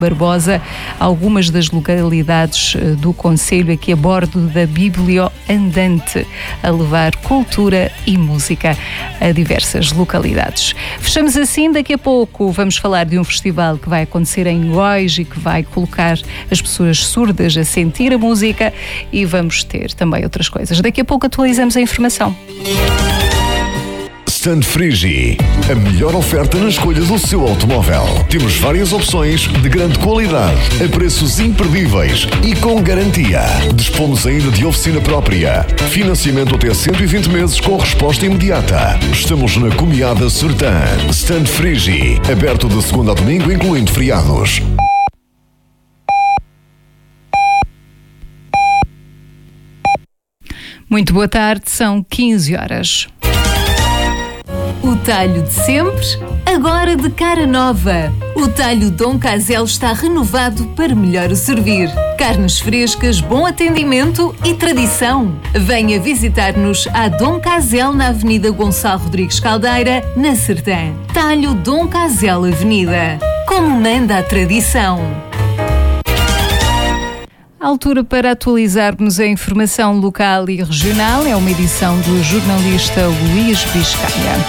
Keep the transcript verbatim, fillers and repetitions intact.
Barbosa, algumas das localidades do concelho aqui a bordo da Biblio Andante, a levar cultura e música a diversas localidades. Fechamos assim, daqui a pouco vamos falar de um festival que vai acontecer em Góis e que vai colocar as pessoas surdas a sentir a música, e vamos ter também outras coisas. Daqui a pouco atualizamos a informação. Stand Frigi, a melhor oferta na escolha do seu automóvel. Temos várias opções de grande qualidade, a preços imperdíveis e com garantia. Dispomos ainda de oficina própria. Financiamento até cento e vinte meses com resposta imediata. Estamos na Comiada Sertã. Stand Frigi, aberto de segunda a domingo, incluindo feriados. Muito boa tarde, são quinze horas. O talho de sempre, agora de cara nova. O talho Dom Casel está renovado para melhor o servir. Carnes frescas, bom atendimento e tradição. Venha visitar-nos à Dom Casel na Avenida Gonçalo Rodrigues Caldeira, na Sertã. Talho Dom Casel Avenida. Como manda a tradição. A altura para atualizarmos a informação local e regional é uma edição do jornalista Luís Biscaia.